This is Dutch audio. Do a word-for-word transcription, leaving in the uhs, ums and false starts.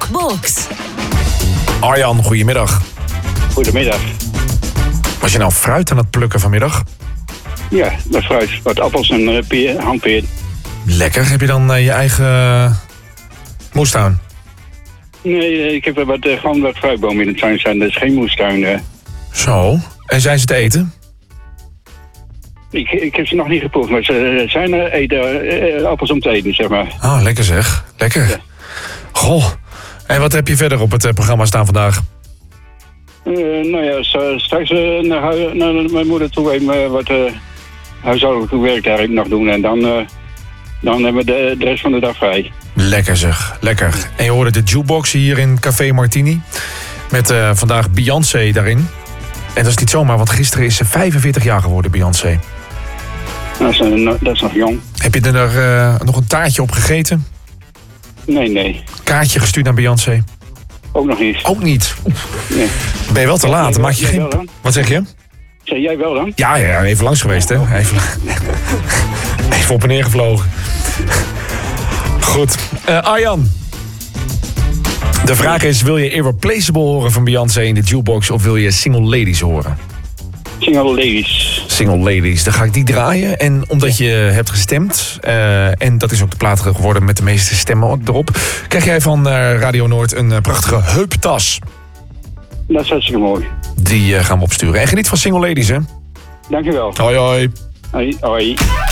Jukebox. Arjan, goedemiddag. Goedemiddag. Was je nou fruit aan het plukken vanmiddag? Ja, dat fruit. Wat appels en uh, peer, handpeer. Lekker. Heb je dan uh, je eigen uh, moestuin? Nee, ik heb wat, uh, gewoon wat fruitbomen in de tuin staan. Dat is geen moestuin. Uh. Zo. En zijn ze te eten? Ik, ik heb ze nog niet geproefd, maar ze zijn uh, eten, uh, appels om te eten, zeg maar. Ah, lekker zeg. Lekker. Ja. Goh. En wat heb je verder op het uh, programma staan vandaag? Uh, nou ja, straks uh, naar, hui- naar mijn moeder toe even uh, wat uh, huishoudelijk werk daar nog doen. En dan, uh, dan hebben we de, de rest van de dag vrij. Lekker zeg, lekker. En je hoorde de jukebox hier in Café Martini. Met uh, vandaag Beyoncé daarin. En dat is niet zomaar, want gisteren is ze vijfenveertig jaar geworden, Beyoncé. Dat is, uh, dat is nog jong. Heb je er uh, nog een taartje op gegeten? Nee, nee. Kaartje gestuurd naar Beyoncé? Ook nog niet. Ook niet? Nee. Ben je wel te laat? Ja, Maak je jij geen... wel dan? Wat zeg je? Zeg jij wel dan? Ja, ja, even langs geweest, hè? Even, even op en neer gevlogen. Goed. Uh, Arjan. De vraag is, wil je Irreplaceable horen van Beyoncé in de jukebox of wil je Single Ladies horen? Single Ladies. Single Ladies, dan ga ik die draaien. En omdat je hebt gestemd, uh, en dat is ook de plaat geworden met de meeste stemmen ook erop, krijg jij van uh, Radio Noord een uh, prachtige heuptas. Dat is hartstikke mooi. Die uh, gaan we opsturen. En geniet van Single Ladies, hè? Dankjewel. Hoi, hoi. Hoi, hoi.